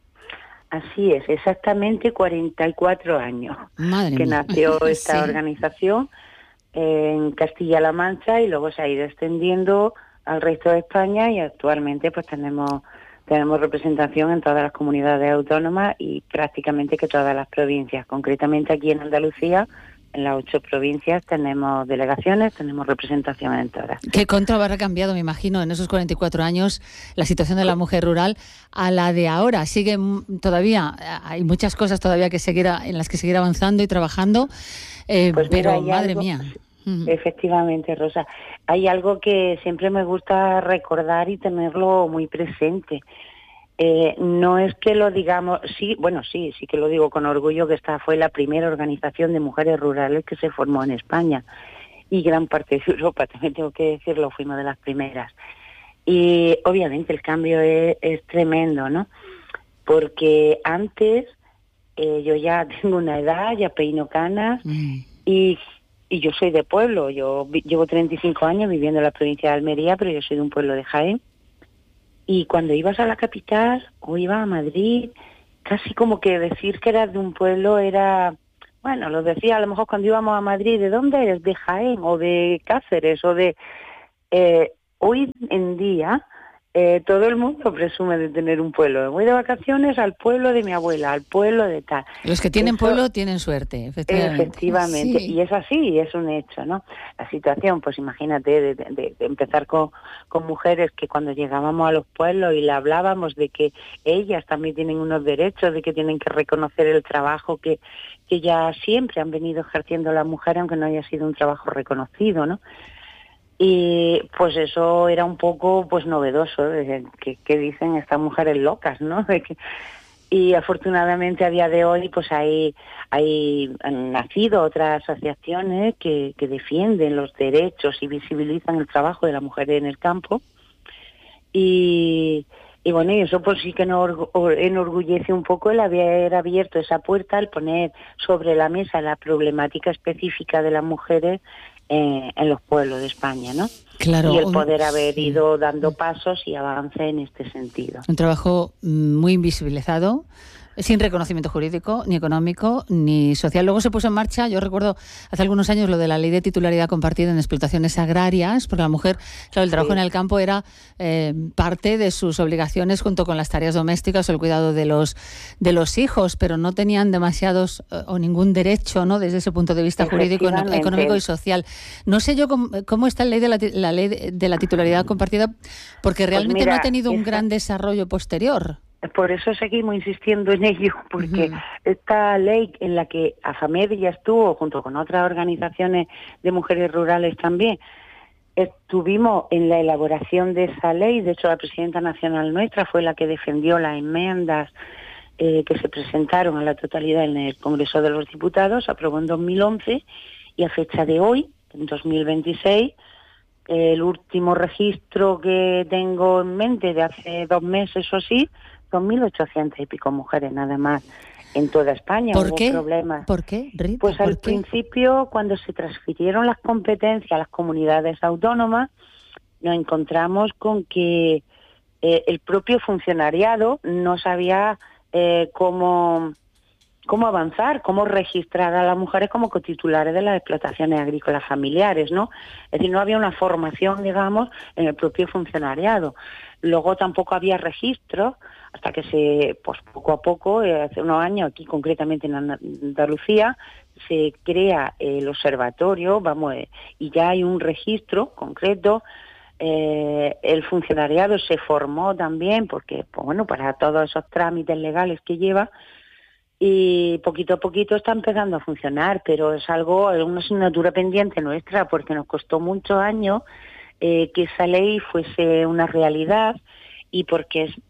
Así es, exactamente cuarenta y cuatro años Madre que mía. nació esta Sí. organización en Castilla-La Mancha y luego se ha ido extendiendo al resto de España y actualmente pues tenemos tenemos representación en todas las comunidades autónomas y prácticamente que todas las provincias. Concretamente aquí en Andalucía, en las ocho provincias tenemos delegaciones, tenemos representación en todas. ¿Qué contra habrá cambiado, me imagino, en esos cuarenta y cuatro años la situación de la mujer rural a la de ahora? Sigue m- todavía, hay muchas cosas todavía que seguir a- en las que seguir avanzando y trabajando, eh, Pues mira, pero hay madre algo- mía. Efectivamente, Rosa. Hay algo que siempre me gusta recordar y tenerlo muy presente. Eh, no es que lo digamos, sí, bueno, sí, sí que lo digo con orgullo, que esta fue la primera organización de mujeres rurales que se formó en España. Y gran parte de Europa, también tengo que decirlo, fuimos de las primeras. Y obviamente el cambio es, es tremendo, ¿no? Porque antes, eh, yo ya tengo una edad, ya peino canas, y Y yo soy de pueblo, yo vi- llevo treinta y cinco años viviendo en la provincia de Almería, pero yo soy de un pueblo de Jaén. Y cuando ibas a la capital o ibas a Madrid, casi como que decir que eras de un pueblo era... Bueno, lo decía a lo mejor cuando íbamos a Madrid, ¿de dónde eres? De Jaén o de Cáceres o de... Eh, hoy en día... Eh, todo el mundo presume de tener un pueblo. Voy de vacaciones al pueblo de mi abuela, al pueblo de tal. Los que tienen Eso- pueblo tienen suerte, efectivamente. Efectivamente, Sí. y es así, es un hecho, ¿no? La situación, pues imagínate, de, de- de empezar con, con mujeres que cuando llegábamos a los pueblos y le hablábamos de que ellas también tienen unos derechos, de que tienen que reconocer el trabajo que, que ya siempre han venido ejerciendo las mujeres, aunque no haya sido un trabajo reconocido, ¿no? Y pues eso era un poco pues novedoso, de que, que dicen estas mujeres locas, ¿no? De que, y afortunadamente a día de hoy pues hay, hay han nacido otras asociaciones que, que defienden los derechos y visibilizan el trabajo de la mujer en el campo. Y, y bueno, y eso pues sí que nos orgu- enorgullece un poco el haber abierto esa puerta, el poner sobre la mesa la problemática específica de las mujeres eh, en los pueblos de España, ¿no? Claro, Y el un- poder haber sí. ido dando pasos y avance en este sentido. Un trabajo mm, muy invisibilizado, sin reconocimiento jurídico, ni económico, ni social. Luego se puso en marcha, yo recuerdo hace algunos años, lo de la ley de titularidad compartida en explotaciones agrarias, porque la mujer, claro, el trabajo Sí. en el campo era eh, parte de sus obligaciones junto con las tareas domésticas o el cuidado de los de los hijos, pero no tenían demasiados eh, o ningún derecho, ¿no? Desde ese punto de vista jurídico, no- Efectivamente. económico y social. No sé yo cómo, cómo está la ley de la, ti- la ley de, de la titularidad compartida, porque realmente no mira, ha tenido un esa- gran desarrollo posterior. Por eso seguimos insistiendo en ello, porque Ujú. esta ley en la que AFAMER ya estuvo, junto con otras organizaciones de mujeres rurales también, estuvimos en la elaboración de esa ley. De hecho, la presidenta nacional nuestra fue la que defendió las enmiendas eh, que se presentaron a la totalidad en el Congreso de los Diputados, aprobó en dos mil once, y a fecha de hoy, en dos mil veintiséis, el último registro que tengo en mente de hace dos meses o así, son mil ochocientas y pico mujeres nada más en toda España. ¿Por Hubo qué? problemas. ¿Por qué, Rita? Pues ¿Por al qué? principio, cuando se transfirieron las competencias a las comunidades autónomas, nos encontramos con que eh, el propio funcionariado no sabía eh, cómo, cómo avanzar, cómo registrar a las mujeres como cotitulares de las explotaciones agrícolas familiares, ¿no? Es decir, no había una formación, digamos, en el propio funcionariado. Luego tampoco había registros, hasta que se, pues poco a poco, eh, hace unos años, aquí concretamente en Andalucía, se crea el observatorio, vamos, eh, y ya hay un registro concreto. Eh, el funcionariado se formó también, porque, pues bueno, para todos esos trámites legales que lleva, y poquito a poquito está empezando a funcionar, pero es algo, es una asignatura pendiente nuestra, porque nos costó muchos años eh, que esa ley fuese una realidad, y porque es,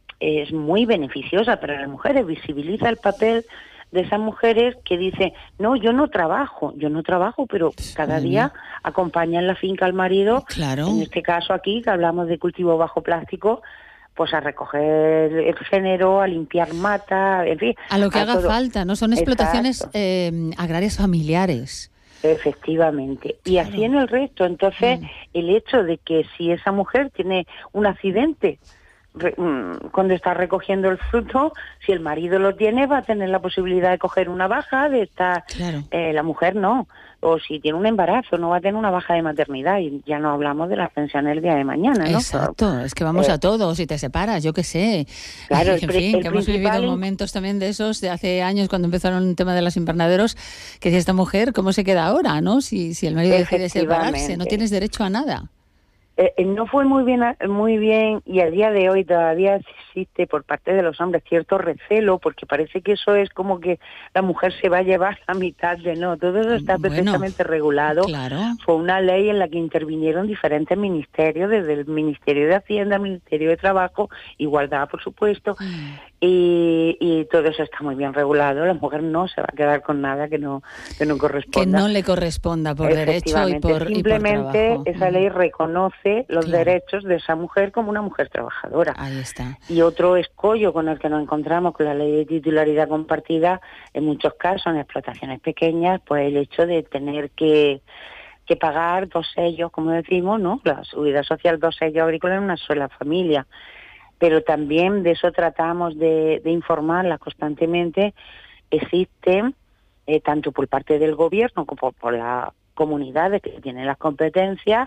es muy beneficiosa para las mujeres, visibiliza el papel de esas mujeres que dicen, no, yo no trabajo, yo no trabajo, pero cada día acompañan la finca al marido, claro. En este caso aquí, que hablamos de cultivo bajo plástico, pues a recoger el género, a limpiar mata, en fin. A lo que a haga todo. falta, ¿no? Son explotaciones eh, agrarias familiares. Efectivamente. Y claro. Así en el resto. Entonces, mm. el hecho de que si esa mujer tiene un accidente re, mm, cuando está recogiendo el fruto, si el marido lo tiene, va a tener la posibilidad de coger una baja, de estar... Claro. Eh, la mujer no. O si tiene un embarazo, no va a tener una baja de maternidad, y ya no hablamos de las pensiones el día de mañana, ¿no? Exacto, es que vamos eh, a todo, si te separas, yo qué sé. Claro, en el, fin, el que hemos vivido momentos también de esos, de hace años cuando empezaron el tema de los invernaderos, que decía esta mujer, ¿cómo se queda ahora, no? Si, si el marido decide separarse, no tienes derecho a nada. Eh, no fue muy bien, muy bien, y a día de hoy todavía existe por parte de los hombres cierto recelo, porque parece que eso es como que la mujer se va a llevar la mitad de no. Todo eso está bueno, perfectamente regulado. Claro. Fue una ley en la que intervinieron diferentes ministerios, desde el Ministerio de Hacienda, el Ministerio de Trabajo, Igualdad, por supuesto, mm. y, y todo eso está muy bien regulado. La mujer no se va a quedar con nada que no que no corresponda. Que no le corresponda por derecho y por Simplemente y por esa ley reconoce los claro. derechos de esa mujer como una mujer trabajadora. Ahí está. Y otro escollo con el que nos encontramos con la ley de titularidad compartida, en muchos casos, en explotaciones pequeñas, pues el hecho de tener que, que pagar dos sellos, como decimos, ¿no? La seguridad social, dos sellos agrícolas en una sola familia. Pero también de eso tratamos de, de informarlas constantemente. Existen, eh, tanto por parte del gobierno como por, por las comunidades que tienen las competencias,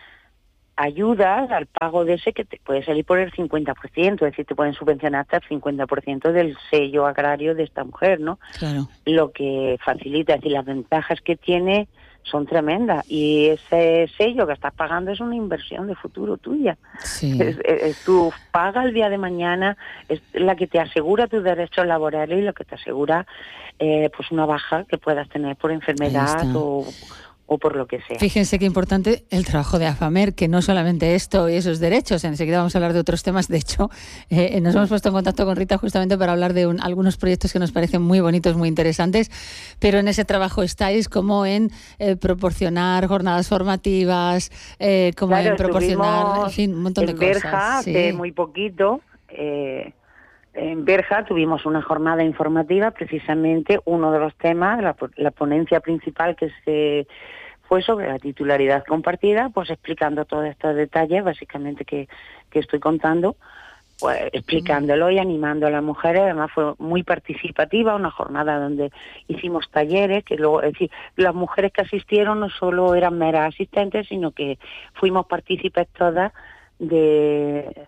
ayudas al pago de ese que te puede salir por el cincuenta por ciento, es decir, te pueden subvencionar hasta el cincuenta por ciento del sello agrario de esta mujer, ¿no? Claro. Lo que facilita, es decir, las ventajas que tiene son tremendas, y ese sello que estás pagando es una inversión de futuro tuya. Sí. Es, es, es tu paga el día de mañana, es la que te asegura tus derechos laborales y lo que te asegura eh, pues una baja que puedas tener por enfermedad o... o por lo que sea. Fíjense qué importante el trabajo de AFAMER, que no solamente esto y esos derechos, enseguida vamos a hablar de otros temas. De hecho, eh, nos hemos puesto en contacto con Rita justamente para hablar de un, algunos proyectos que nos parecen muy bonitos, muy interesantes, pero en ese trabajo estáis como en eh, proporcionar jornadas formativas, eh, como claro, en proporcionar, en fin, un montón de en cosas. Berja, sí. hace muy poquito, eh, en Berja tuvimos una jornada informativa, precisamente uno de los temas, la, la ponencia principal que se fue sobre la titularidad compartida, pues explicando todos estos detalles, básicamente que, que estoy contando, pues explicándolo y animando a las mujeres. Además fue muy participativa, una jornada donde hicimos talleres, que luego, es decir, las mujeres que asistieron no solo eran meras asistentes, sino que fuimos partícipes todas de...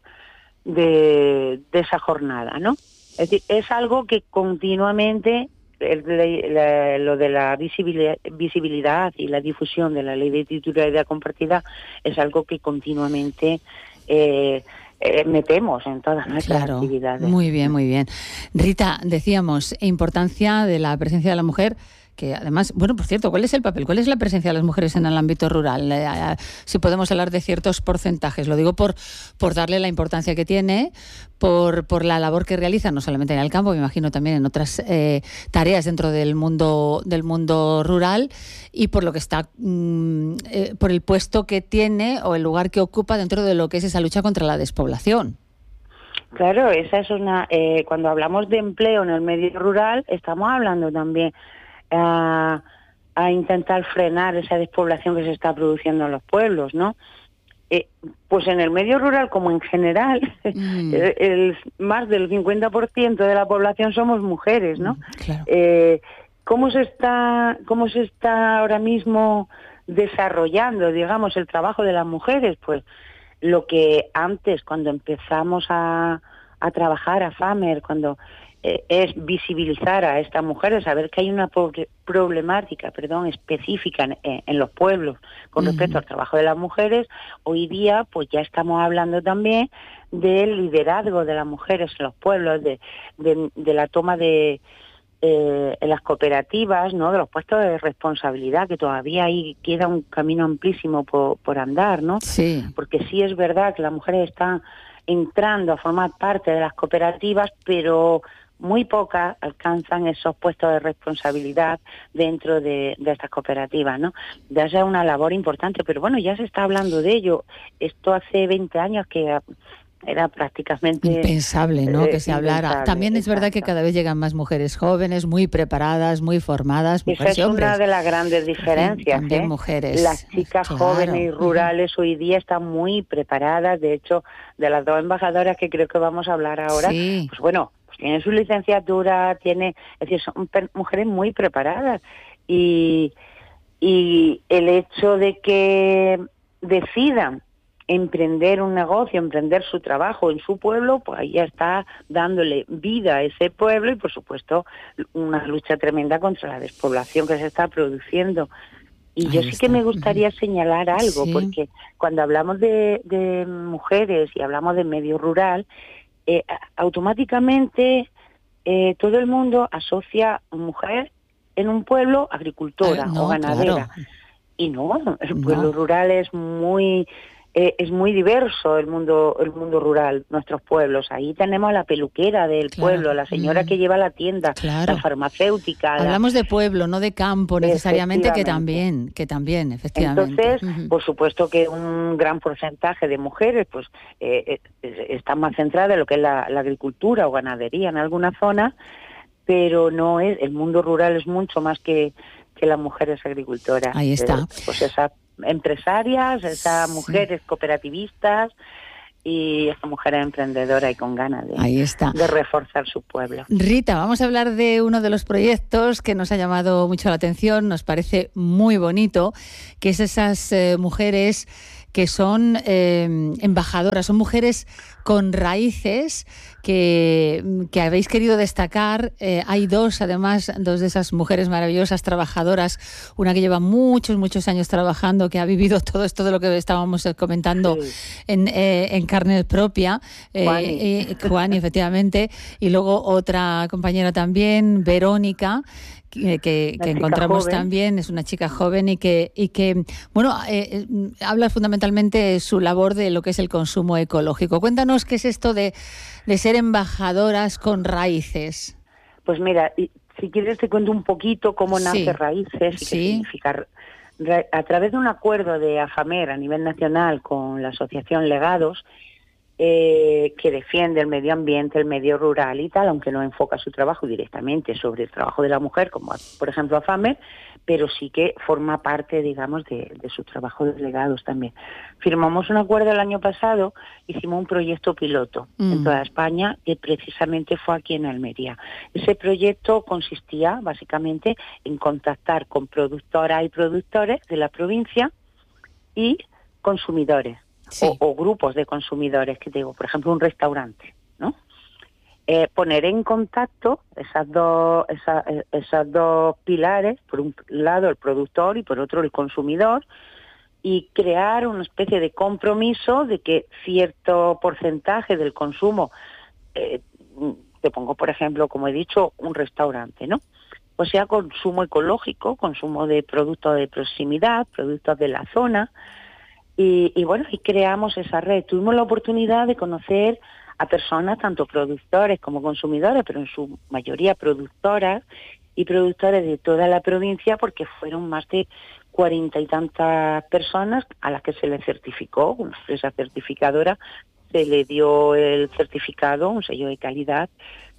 De, de esa jornada, ¿no? Es decir, es algo que continuamente, el, la, lo de la visibilidad, visibilidad y la difusión de la ley de titularidad compartida es algo que continuamente eh, eh, metemos en todas nuestras claro, actividades. Muy bien, muy bien. Rita, decíamos, importancia de la presencia de la mujer, que además, bueno, por cierto, ¿cuál es el papel? ¿Cuál es la presencia de las mujeres en el ámbito rural? Eh, si podemos hablar de ciertos porcentajes, lo digo por por darle la importancia que tiene, por por la labor que realizan, no solamente en el campo, me imagino también en otras eh, tareas dentro del mundo del mundo rural, y por lo que está, mm, eh, por el puesto que tiene o el lugar que ocupa dentro de lo que es esa lucha contra la despoblación. Claro, esa es una. Eh, cuando hablamos de empleo en el medio rural, estamos hablando también A, a intentar frenar esa despoblación que se está produciendo en los pueblos, ¿no? Eh, pues en el medio rural, como en general, mm. el, el, más del cincuenta por ciento de la población somos mujeres, ¿no? Mm, claro. Eh, ¿cómo se está, cómo se está ahora mismo desarrollando, digamos, el trabajo de las mujeres? Pues lo que antes, cuando empezamos a, a trabajar a FAMER, cuando eh, es visibilizar a estas mujeres, saber que hay una problemática, perdón, específica en, en los pueblos con uh-huh. respecto al trabajo de las mujeres. Hoy día, pues ya estamos hablando también del liderazgo de las mujeres en los pueblos, de, de, de la toma de eh, en las cooperativas, ¿no? De los puestos de responsabilidad, que todavía ahí queda un camino amplísimo por, por andar, ¿no? Sí. Porque sí es verdad que las mujeres están entrando a formar parte de las cooperativas, pero muy pocas alcanzan esos puestos de responsabilidad dentro de, de estas cooperativas, ¿no? Ya es una labor importante, pero bueno, ya se está hablando de ello. Esto hace veinte años que era prácticamente impensable, ¿no? Eh, que se hablara. También es exacto. verdad que cada vez llegan más mujeres jóvenes, muy preparadas, muy formadas, mujeres Esa y es hombres. una de las grandes diferencias. También ¿eh? mujeres. Las chicas claro. jóvenes y rurales hoy día están muy preparadas. De hecho, de las dos embajadoras que creo que vamos a hablar ahora, sí. pues bueno, pues tienen su licenciatura, tiene, es decir, son per- mujeres muy preparadas. Y, y el hecho de que decidan emprender un negocio, emprender su trabajo en su pueblo, pues ahí ya está dándole vida a ese pueblo y, por supuesto, una lucha tremenda contra la despoblación que se está produciendo. Y ahí yo sí está. que me gustaría señalar algo, sí. porque cuando hablamos de, de mujeres y hablamos de medio rural, eh, automáticamente eh, todo el mundo asocia a mujer en un pueblo agricultora ah, no, o ganadera. Claro. Y no, el pueblo no. rural es muy... Eh, es muy diverso el mundo el mundo rural, nuestros pueblos. Ahí tenemos a la peluquera del claro. pueblo, la señora mm. que lleva la tienda, claro. la farmacéutica. Hablamos la... de pueblo, no de campo necesariamente, que también, que también, efectivamente. Entonces, uh-huh. por supuesto que un gran porcentaje de mujeres pues eh, eh, están más centradas en lo que es la, la agricultura o ganadería en alguna zona, pero no es, el mundo rural es mucho más que, que las mujeres agricultoras. Ahí está. Eh, pues esa empresarias, esas mujeres sí. cooperativistas y esa mujer emprendedora y con ganas de, Ahí está. de reforzar su pueblo. Rita, vamos a hablar de uno de los proyectos que nos ha llamado mucho la atención, nos parece muy bonito, que es esas eh, mujeres que son eh, embajadoras, son mujeres con raíces que, que habéis querido destacar. Eh, hay dos, además, dos de esas mujeres maravillosas, trabajadoras, una que lleva muchos, muchos años trabajando, que ha vivido todo esto de lo que estábamos comentando sí. en, eh, en carne propia, eh, Juani. Eh, Juani, efectivamente, y luego otra compañera también, Verónica, que, que, que encontramos joven. También, es una chica joven y que, y que bueno, eh, habla fundamentalmente de su labor de lo que es el consumo ecológico. Cuéntanos qué es esto de, de ser embajadoras con raíces. Pues mira, si quieres te cuento un poquito cómo nace sí. Raíces y sí. qué significa. A través de un acuerdo de AFAMER a nivel nacional con la asociación Legados, Eh, que defiende el medio ambiente, el medio rural y tal, aunque no enfoca su trabajo directamente sobre el trabajo de la mujer, como por ejemplo AFAMER, pero sí que forma parte, digamos, de, de su trabajo de Legados también. Firmamos un acuerdo el año pasado, hicimos un proyecto piloto mm. en toda España, que precisamente fue aquí en Almería. Ese proyecto consistía básicamente en contactar con productoras y productores de la provincia y consumidores. Sí. O, o grupos de consumidores, que digo, por ejemplo, un restaurante, ¿no? Eh, poner en contacto esas dos, esa, esas dos pilares, por un lado el productor y por otro el consumidor, y crear una especie de compromiso de que cierto porcentaje del consumo, eh, te pongo por ejemplo, como he dicho, un restaurante, ¿no? Pues sea consumo ecológico, consumo de productos de proximidad, productos de la zona. Y, y bueno, y creamos esa red. Tuvimos la oportunidad de conocer a personas, tanto productores como consumidores, pero en su mayoría productoras y productores de toda la provincia, porque fueron más de cuarenta y tantas personas a las que se les certificó, una empresa certificadora, se le dio el certificado, un sello de calidad,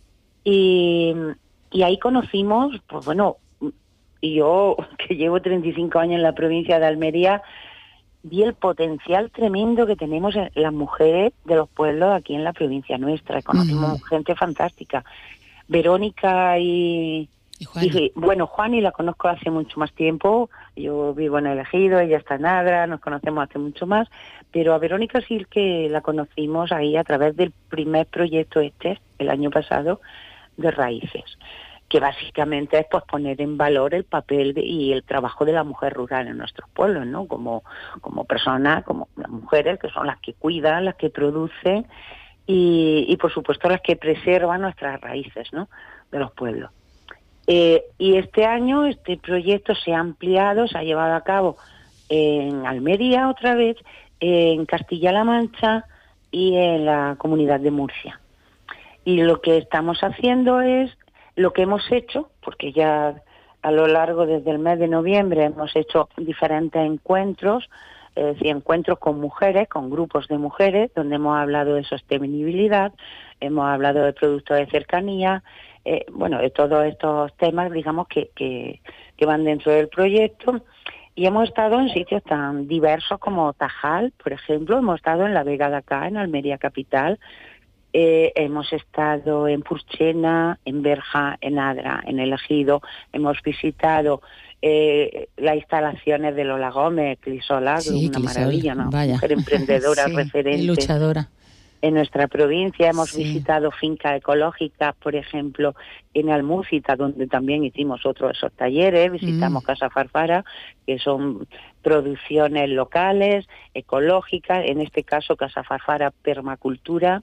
y, y ahí conocimos, pues bueno, y yo que llevo treinta y cinco años en la provincia de Almería, vi el potencial tremendo que tenemos en las mujeres de los pueblos aquí en la provincia nuestra. Conocimos uh-huh. gente fantástica. Verónica y... ¿Y Juani? Y, bueno, Juani la conozco hace mucho más tiempo. Yo vivo en el Ejido, ella está en Adra, nos conocemos hace mucho más. Pero a Verónica sí que la conocimos ahí a través del primer proyecto este, el año pasado, de Raíces, que básicamente es pues poner en valor el papel de, y el trabajo de la mujer rural en nuestros pueblos, ¿no? Como, como personas, como las mujeres que son las que cuidan, las que producen y, y por supuesto las que preservan nuestras raíces, ¿no? De los pueblos. Eh, y este año este proyecto se ha ampliado, se ha llevado a cabo en Almería otra vez, en Castilla-La Mancha y en la Comunidad de Murcia. Y lo que estamos haciendo es lo que hemos hecho, porque ya a lo largo desde el mes de noviembre hemos hecho diferentes encuentros, es decir, encuentros con mujeres, con grupos de mujeres, donde hemos hablado de sostenibilidad, hemos hablado de productos de cercanía, eh, bueno, de todos estos temas, digamos, que, que, que van dentro del proyecto. Y hemos estado en sitios tan diversos como Tajal, por ejemplo, hemos estado en la Vega de acá, en Almería capital, eh, hemos estado en Purchena, en Berja, en Adra, en El Ejido, hemos visitado eh, las instalaciones de Lola Gómez, Clisol, sí, una Clisol, maravilla, ¿no? Vaya. Mujer emprendedora, sí, referente. Luchadora. En nuestra provincia hemos sí. visitado fincas ecológicas, por ejemplo, en Almúcita, donde también hicimos otros de esos talleres, visitamos mm. Casa Farfara, que son producciones locales, ecológicas, en este caso Casa Farfara Permacultura.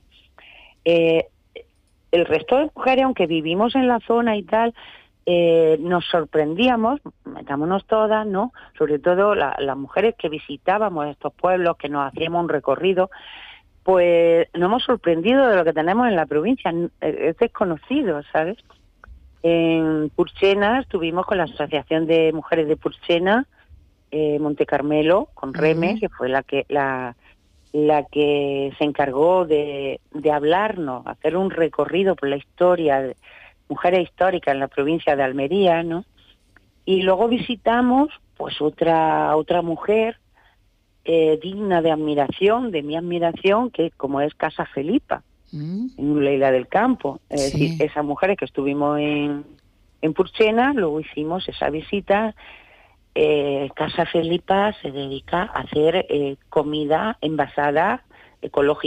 Eh, el resto de mujeres, aunque vivimos en la zona y tal, eh, nos sorprendíamos, metámonos todas, ¿no? Sobre todo la, las mujeres que visitábamos estos pueblos, que nos hacíamos un recorrido, pues nos hemos sorprendido de lo que tenemos en la provincia, es desconocido, ¿sabes? En Purchena estuvimos con la Asociación de Mujeres de Purchena, eh, Monte Carmelo, con Reme, uh-huh. que fue la que la, la que se encargó de, de hablarnos, hacer un recorrido por la historia de mujeres históricas en la provincia de Almería, ¿no? Y luego visitamos pues otra otra mujer Eh, digna de admiración, de mi admiración, que como es Casa Felipa, mm. en Leila del Campo. Es sí. decir, esas mujeres que estuvimos en, en Purchena, luego hicimos esa visita. Eh, Casa Felipa se dedica a hacer eh, comida envasada ecológica.